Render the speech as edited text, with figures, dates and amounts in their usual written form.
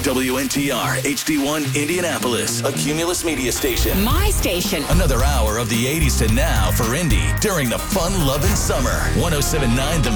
WNTR HD1 Indianapolis, a Cumulus media station. My station. Another hour of the 80s to now for Indy during the fun-loving summer. 107.9 The